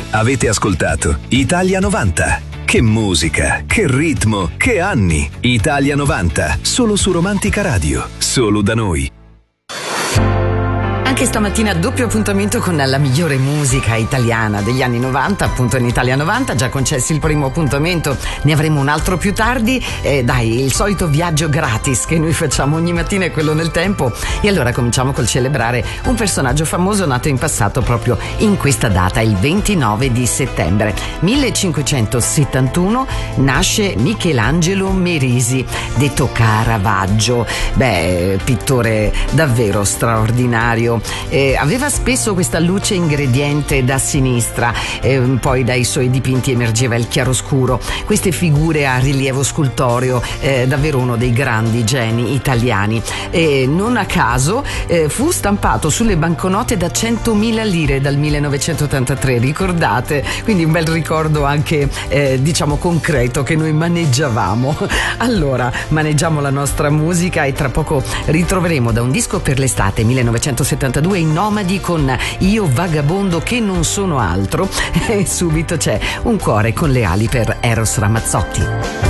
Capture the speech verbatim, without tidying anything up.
Avete ascoltato Italia novanta. Che musica, che ritmo, che anni. Italia novanta, solo su Romantica Radio, solo da noi. Anche stamattina doppio appuntamento con la migliore musica italiana degli anni novanta, appunto in Italia novanta, già concessi il primo appuntamento, ne avremo un altro più tardi. Eh, dai, il solito viaggio gratis che noi facciamo ogni mattina è quello nel tempo, e allora cominciamo col celebrare un personaggio famoso nato in passato proprio in questa data, il ventinove di settembre millecinquecentosettantuno. Nasce Michelangelo Merisi, detto Caravaggio. Beh, pittore davvero straordinario. Eh, aveva spesso questa luce ingrediente da sinistra, eh, poi dai suoi dipinti emergeva il chiaroscuro, queste figure a rilievo scultoreo, eh, davvero uno dei grandi geni italiani. E non a caso eh, fu stampato sulle banconote da centomila lire dal millenovecentottantatré, ricordate? Quindi un bel ricordo anche eh, diciamo concreto che noi maneggiavamo. Allora maneggiamo la nostra musica e tra poco ritroveremo da un disco per l'estate millenovecentosettantadue i Nomadi con Io vagabondo che non sono altro, e subito c'è Un cuore con le ali per Eros Ramazzotti.